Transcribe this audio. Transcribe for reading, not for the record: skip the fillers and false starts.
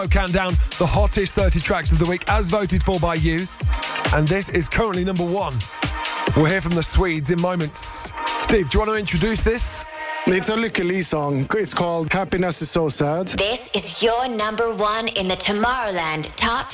Countdown, the hottest 30 tracks of the week as voted for by you. And this is currently number 1. We'll hear from the Swedes in moments. Steve, do you want to introduce this? It's a Lykke Li song. It's called Happiness is So Sad. This is your number 1 in the Tomorrowland Top